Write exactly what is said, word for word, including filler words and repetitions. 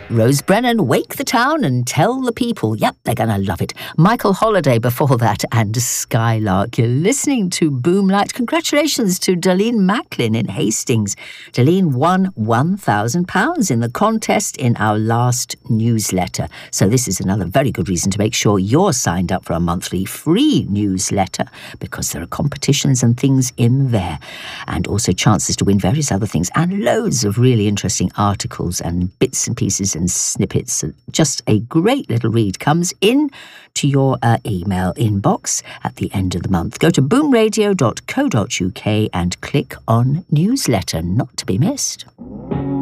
Rose Brennan, Wake the Town and Tell the People. Yep, they're going to love it. Michael Holiday before that, and Skylark. You're listening to Boomlight. Congratulations to Darlene Macklin in Hastings. Darlene won one thousand pounds in the contest in our last newsletter. So this is another very good reason to make sure you're signed up for a monthly free newsletter, because there are competitions and things in there, and also chances to win various other things, and loads of really interesting articles and bits and pieces and snippets. Just a great little read comes in to your uh, email inbox at the end of the month. Go to boom radio dot co dot uk and click on newsletter, not to be missed.